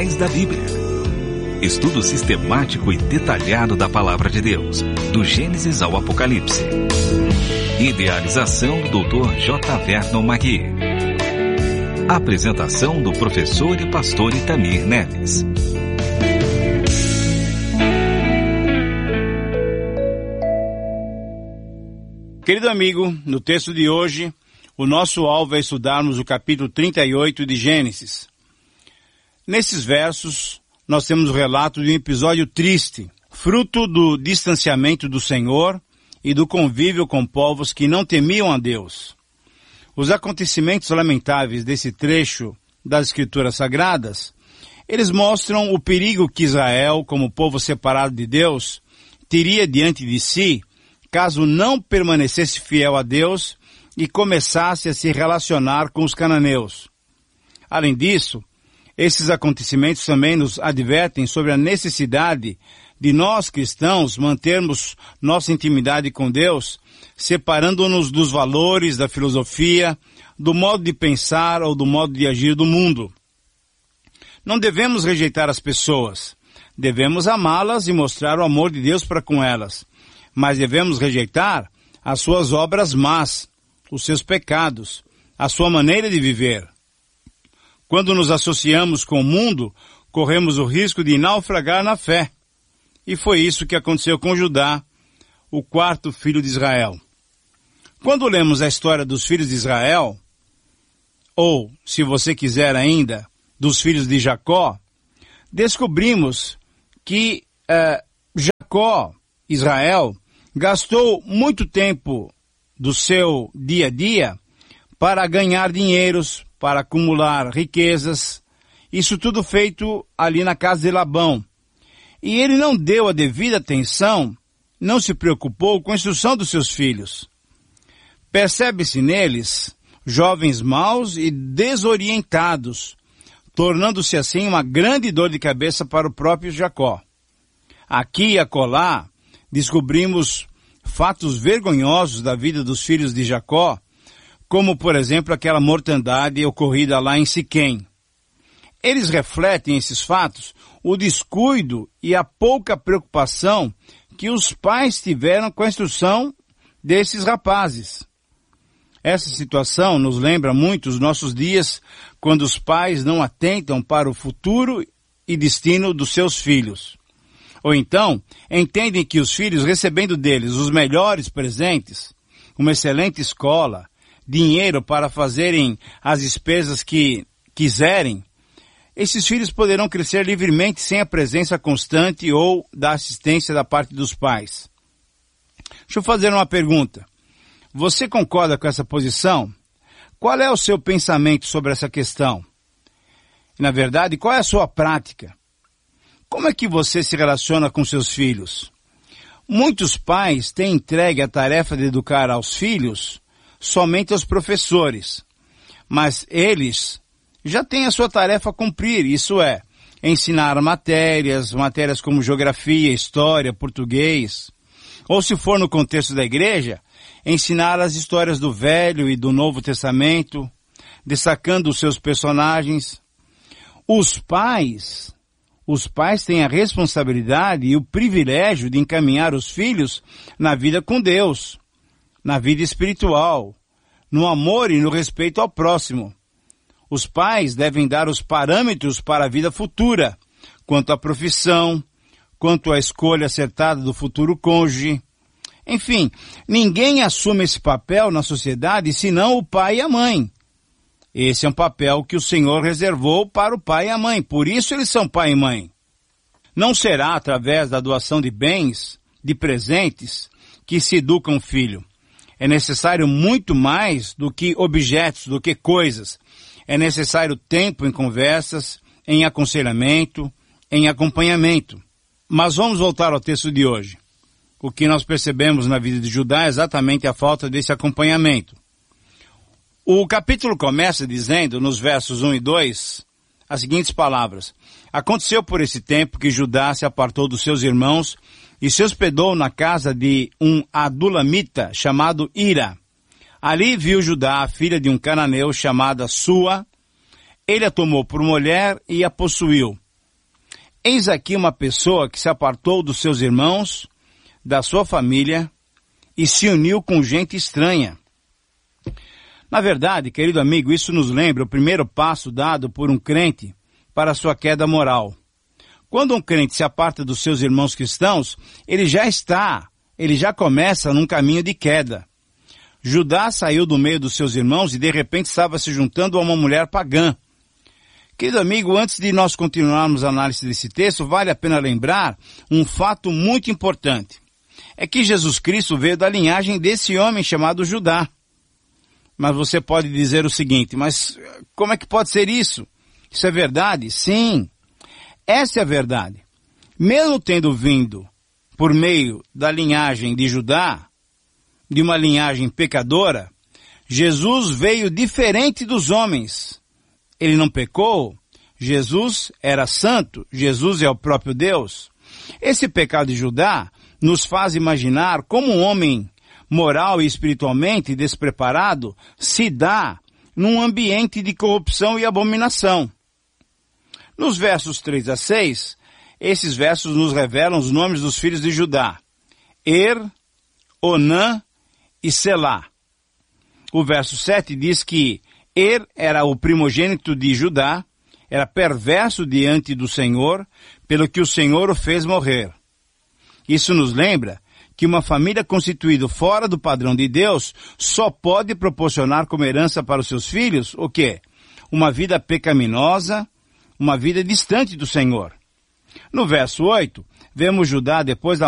da Bíblia. Estudo sistemático e detalhado da Palavra de Deus, do Gênesis ao Apocalipse. Idealização do Dr. J. Vernon Magui. Apresentação do professor e pastor Itamir Neves. Querido amigo, no texto de hoje, o nosso alvo é estudarmos o capítulo 38 de Gênesis. Nesses versos, nós temos o relato de um episódio triste, fruto do distanciamento do Senhor e do convívio com povos que não temiam a Deus. Os acontecimentos lamentáveis desse trecho das Escrituras Sagradas, eles mostram o perigo que Israel, como povo separado de Deus, teria diante de si, caso não permanecesse fiel a Deus e começasse a se relacionar com os cananeus. Além disso, esses acontecimentos também nos advertem sobre a necessidade de nós cristãos mantermos nossa intimidade com Deus, separando-nos dos valores, da filosofia, do modo de pensar ou do modo de agir do mundo. Não devemos rejeitar as pessoas, devemos amá-las e mostrar o amor de Deus para com elas, mas devemos rejeitar as suas obras más, os seus pecados, a sua maneira de viver. Quando nos associamos com o mundo, corremos o risco de naufragar na fé. E foi isso que aconteceu com Judá, o quarto filho de Israel. Quando lemos a história dos filhos de Israel, ou, se você quiser ainda, dos filhos de Jacó, descobrimos que Jacó, Israel, gastou muito tempo do seu dia a dia para ganhar dinheiros, para acumular riquezas, isso tudo feito ali na casa de Labão. E ele não deu a devida atenção, não se preocupou com a instrução dos seus filhos. Percebe-se neles jovens maus e desorientados, tornando-se assim uma grande dor de cabeça para o próprio Jacó. Aqui e acolá, descobrimos fatos vergonhosos da vida dos filhos de Jacó, como, por exemplo, aquela mortandade ocorrida lá em Siquém. Eles refletem, esses fatos, o descuido e a pouca preocupação que os pais tiveram com a instrução desses rapazes. Essa situação nos lembra muito os nossos dias, quando os pais não atentam para o futuro e destino dos seus filhos. Ou então, entendem que os filhos, recebendo deles os melhores presentes, uma excelente escola, dinheiro para fazerem as despesas que quiserem, esses filhos poderão crescer livremente sem a presença constante ou da assistência da parte dos pais. Deixa eu fazer uma pergunta. Você concorda com essa posição? Qual é o seu pensamento sobre essa questão? Na verdade, qual é a sua prática? Como é que você se relaciona com seus filhos? Muitos pais têm entregue a tarefa de educar aos filhos somente aos professores, mas eles já têm a sua tarefa a cumprir, isso é, ensinar matérias como geografia, história, português, ou se for no contexto da igreja, ensinar as histórias do Velho e do Novo Testamento, destacando os seus personagens. Os pais têm a responsabilidade e o privilégio de encaminhar os filhos na vida com Deus, na vida espiritual, no amor e no respeito ao próximo. Os pais devem dar os parâmetros para a vida futura, quanto à profissão, quanto à escolha acertada do futuro cônjuge. Enfim, ninguém assume esse papel na sociedade senão o pai e a mãe. Esse é um papel que o Senhor reservou para o pai e a mãe, por isso eles são pai e mãe. Não será através da doação de bens, de presentes, que se educa um filho. É necessário muito mais do que objetos, do que coisas. É necessário tempo em conversas, em aconselhamento, em acompanhamento. Mas vamos voltar ao texto de hoje. O que nós percebemos na vida de Judá é exatamente a falta desse acompanhamento. O capítulo começa dizendo, nos versos 1 e 2, as seguintes palavras. Aconteceu por esse tempo que Judá se apartou dos seus irmãos e se hospedou na casa de um adulamita chamado Ira. Ali viu Judá a filha de um cananeu chamada Sua. Ele a tomou por mulher e a possuiu. Eis aqui uma pessoa que se apartou dos seus irmãos, da sua família, e se uniu com gente estranha. Na verdade, querido amigo, isso nos lembra o primeiro passo dado por um crente para a sua queda moral. Quando um crente se aparta dos seus irmãos cristãos, ele já começa num caminho de queda. Judá saiu do meio dos seus irmãos e de repente estava se juntando a uma mulher pagã. Querido amigo, antes de nós continuarmos a análise desse texto, vale a pena lembrar um fato muito importante. É que Jesus Cristo veio da linhagem desse homem chamado Judá. Mas você pode dizer o seguinte, mas como é que pode ser isso? Isso é verdade? Sim, essa é a verdade. Mesmo tendo vindo por meio da linhagem de Judá, de uma linhagem pecadora, Jesus veio diferente dos homens. Ele não pecou, Jesus era santo, Jesus é o próprio Deus. Esse pecado de Judá nos faz imaginar como um homem moral e espiritualmente despreparado se dá num ambiente de corrupção e abominação. Nos versos 3 a 6, esses versos nos revelam os nomes dos filhos de Judá: Er, Onã e Selá. O verso 7 diz que Er era o primogênito de Judá, era perverso diante do Senhor, pelo que o Senhor o fez morrer. Isso nos lembra que uma família constituída fora do padrão de Deus só pode proporcionar como herança para os seus filhos o quê? Uma vida pecaminosa, uma vida distante do Senhor. No verso 8, vemos Judá, depois da